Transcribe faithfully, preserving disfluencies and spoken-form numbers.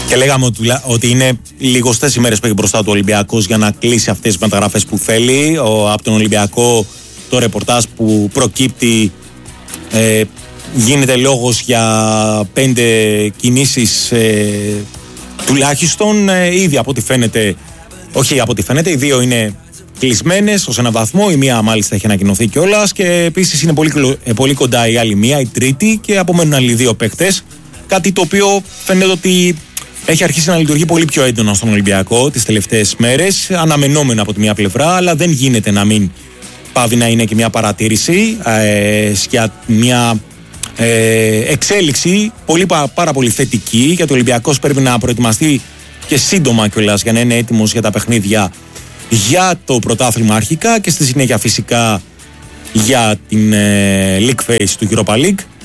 Και λέγαμε ότι, ότι είναι λιγοστές ημέρες που έχει μπροστά του ο Ολυμπιακός για να κλείσει αυτές τις μεταγραφές που θέλει. Ο, από τον Ολυμπιακό το ρεπορτάζ που προκύπτει ε, γίνεται λόγος για πέντε κινήσεις ε, τουλάχιστον. Ε, ήδη από ό,τι φαίνεται, όχι από ό,τι φαίνεται, οι δύο είναι κλεισμένες ως έναν βαθμό. Η μία μάλιστα έχει ανακοινωθεί κιόλας και επίσης είναι πολύ, πολύ κοντά η άλλη μία, η τρίτη, και απομένουν άλλοι δύο παίκτες. Κάτι το οποίο φαίνεται ότι έχει αρχίσει να λειτουργεί πολύ πιο έντονα στον Ολυμπιακό τις τελευταίες μέρες. Αναμενόμενο από τη μία πλευρά, αλλά δεν γίνεται να μην πάβει να είναι και μια παρατήρηση ε, για μια ε, εξέλιξη πολύ, πάρα πολύ θετική. Γιατί ο Ολυμπιακός πρέπει να προετοιμαστεί και σύντομα κιόλας για να είναι έτοιμος για τα παιχνίδια για το πρωτάθλημα αρχικά και στη συνέχεια φυσικά για την ε, League Phase του Europa League.